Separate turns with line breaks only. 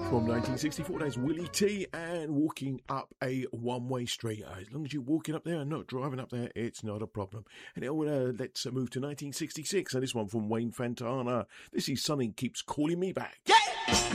From 1964, that's Willie T and Walking Up a One-Way Street. As long as you're walking up there and not driving up there, it's not a problem. And let's move to 1966, and this one from Wayne Fontana. This is Something Keeps Calling Me Back.
Yeah!